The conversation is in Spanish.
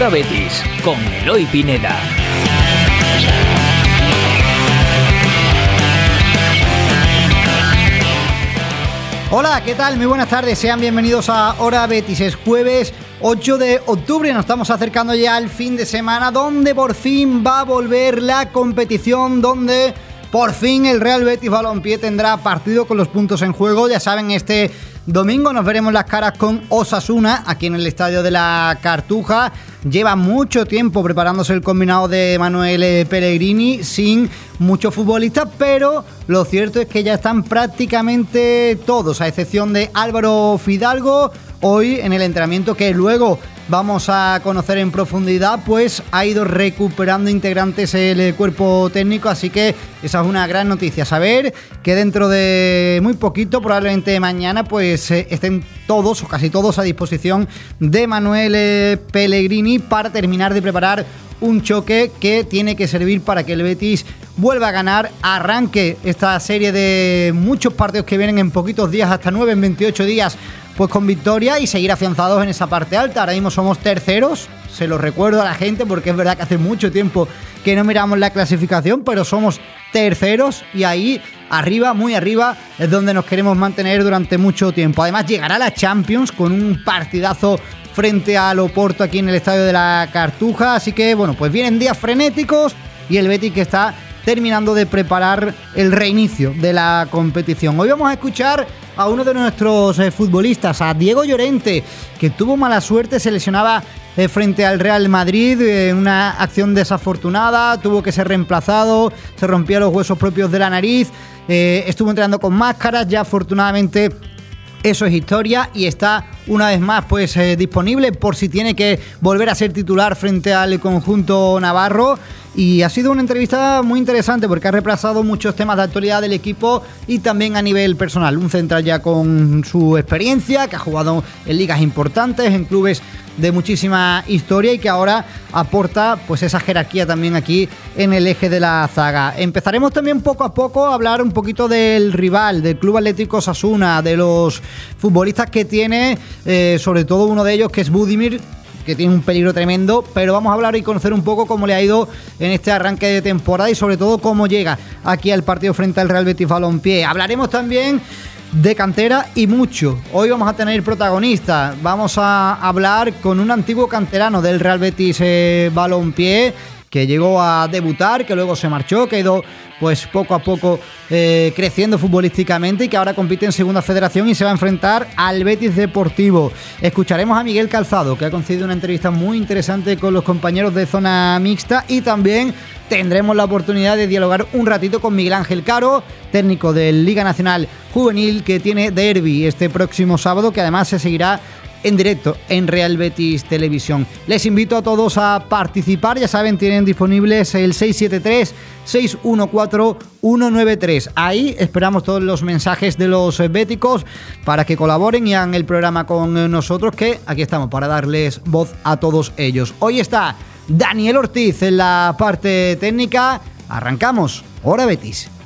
Hora Betis con Eloy Pineda. Hola, ¿qué tal? Muy buenas tardes, sean bienvenidos a Hora Betis. Es jueves 8 de octubre, nos estamos acercando ya al fin de semana, donde por fin va a volver la competición, donde por fin el Real Betis Balompié tendrá partido con los puntos en juego. Ya saben, este domingo nos veremos las caras con Osasuna, aquí en el estadio de la Cartuja. Lleva mucho tiempo preparándose el combinado de Manuel Pellegrini, sin muchos futbolistas, pero lo cierto es que ya están prácticamente todos, a excepción de Álvaro Fidalgo. Hoy en el entrenamiento, que luego vamos a conocer en profundidad, pues ha ido recuperando integrantes el cuerpo técnico, así que esa es una gran noticia, saber que dentro de muy poquito, probablemente mañana, pues estén todos o casi todos a disposición de Manuel Pellegrini para terminar de preparar un choque que tiene que servir para que el Betis vuelva a ganar, arranque esta serie de muchos partidos que vienen en poquitos días, hasta 9 en 28 días, pues con victoria, y seguir afianzados en esa parte alta. Ahora mismo somos terceros, se lo recuerdo a la gente porque es verdad que hace mucho tiempo que no miramos la clasificación, pero somos terceros y ahí arriba, muy arriba, es donde nos queremos mantener durante mucho tiempo. Además llegará la Champions con un partidazo frente al Oporto aquí en el estadio de la Cartuja, así que bueno, pues vienen días frenéticos y el Betis que está terminando de preparar el reinicio de la competición. Hoy vamos a escuchar a uno de nuestros futbolistas, a Diego Llorente, que tuvo mala suerte, se lesionaba frente al Real Madrid, una acción desafortunada, tuvo que ser reemplazado, se rompía los huesos propios de la nariz, estuvo entrenando con máscaras, ya afortunadamente eso es historia y está una vez más pues disponible por si tiene que volver a ser titular frente al conjunto navarro. Y ha sido una entrevista muy interesante porque ha repasado muchos temas de actualidad del equipo y también a nivel personal. Un central ya con su experiencia, que ha jugado en ligas importantes, en clubes de muchísima historia y que ahora aporta pues esa jerarquía también aquí en el eje de la zaga. Empezaremos también poco a poco a hablar un poquito del rival, del Club Atlético Osasuna, de los futbolistas que tiene, sobre todo uno de ellos que es Budimir, que tiene un peligro tremendo, pero vamos a hablar y conocer un poco cómo le ha ido en este arranque de temporada y sobre todo cómo llega aquí al partido frente al Real Betis Balompié. Hablaremos también de cantera y mucho. Hoy vamos a tener protagonista, vamos a hablar con un antiguo canterano del Real Betis Balompié, que llegó a debutar, que luego se marchó, que ha ido pues poco a poco creciendo futbolísticamente y que ahora compite en Segunda Federación y se va a enfrentar al Betis Deportivo. Escucharemos a Miguel Calzado, que ha concedido una entrevista muy interesante con los compañeros de Zona Mixta, y también tendremos la oportunidad de dialogar un ratito con Miguel Ángel Caro, técnico del Liga Nacional Juvenil, que tiene derbi este próximo sábado, que además se seguirá en directo en Real Betis Televisión. Les invito a todos a participar, ya saben, tienen disponibles el 673-614-193. Ahí esperamos todos los mensajes de los béticos para que colaboren y hagan el programa con nosotros, que aquí estamos para darles voz a todos ellos. Hoy está Daniel Ortiz en la parte técnica. Arrancamos Hora Betis.